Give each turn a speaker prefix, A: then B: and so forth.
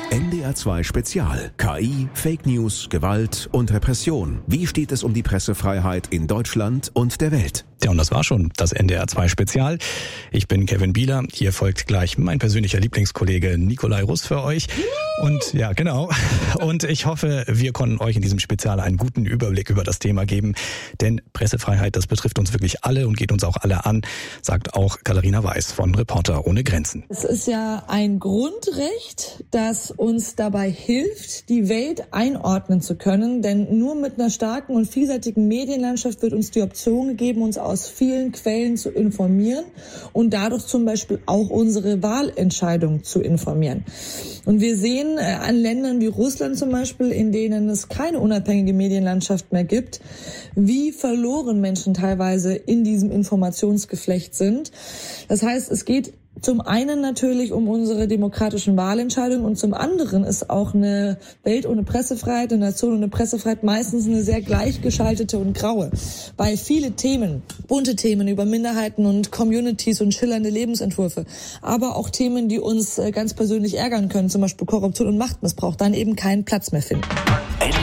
A: NDR 2 Spezial. KI, Fake News, Gewalt und Repression. Wie steht es um die Pressefreiheit in Deutschland und der Welt?
B: Ja, und das war schon das NDR 2 Spezial. Ich bin Kevin Bieler. Hier folgt gleich mein persönlicher Lieblingskollege Nikolai Russ für euch. Und ja, genau. Und ich hoffe, wir konnten euch in diesem Spezial einen guten Überblick über das Thema geben. Denn Pressefreiheit, das betrifft uns wirklich alle und geht uns auch alle an, sagt auch Katharina Weiß von Reporter ohne Grenzen.
C: Es ist ja ein Grundrecht, das uns dabei hilft, die Welt einordnen zu können. Denn nur mit einer starken und vielseitigen Medienlandschaft wird uns die Option gegeben, uns aus vielen Quellen zu informieren und dadurch zum Beispiel auch unsere Wahlentscheidung zu informieren. Und wir sehen an Ländern wie Russland zum Beispiel, in denen es keine unabhängige Medienlandschaft mehr gibt, wie verloren Menschen teilweise in diesem Informationsgeflecht sind. Das heißt, es geht zum einen natürlich um unsere demokratischen Wahlentscheidungen und zum anderen ist auch eine Welt ohne Pressefreiheit, eine Nation ohne Pressefreiheit meistens eine sehr gleichgeschaltete und graue. Weil viele Themen, bunte Themen über Minderheiten und Communities und schillernde Lebensentwürfe, aber auch Themen, die uns ganz persönlich ärgern können, zum Beispiel Korruption und Machtmissbrauch, dann eben keinen Platz mehr finden.